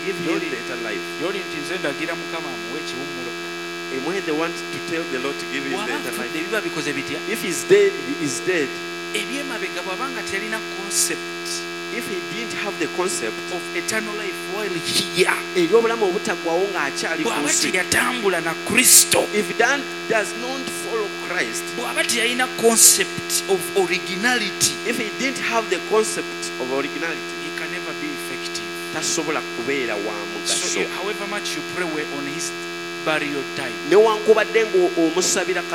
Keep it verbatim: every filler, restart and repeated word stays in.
not better life. And when they want to tell the Lord to give him better life, if he's dead, he is dead. If he didn't have the concept of eternal life while here, if Dan does not follow Christ, concept of originality, if he didn't have the concept of originality, he can never be effective. So, however much you pray on his burial time,